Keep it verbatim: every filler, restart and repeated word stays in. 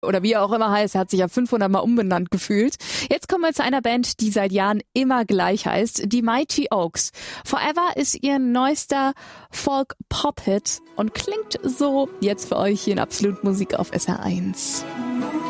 oder wie er auch immer heißt, er hat sich ja fünfhundert Mal umbenannt gefühlt. Jetzt kommen wir zu einer Band, die seit Jahren immer gleich heißt, die Mighty Oaks. Forever ist ihr neuester Folk-Pop-Hit und klingt so. Jetzt für euch hier in Absolut Musik auf S R eins.